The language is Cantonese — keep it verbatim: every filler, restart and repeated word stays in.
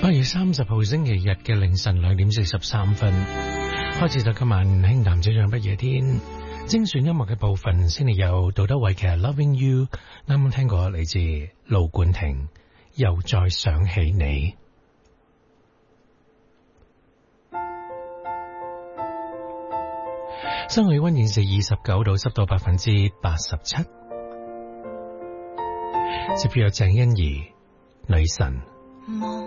八月三十號星期日嘅凌晨兩點四十三分，開始咗今晚輕談這樣不夜天。精選音樂嘅部分先至有杜德偉嘅 Loving You， 啱啱聽過嚟自盧冠廷，又再想起你。室外氣溫現時二十九度，濕度百分之八十七。接住有鄭欣宜女神。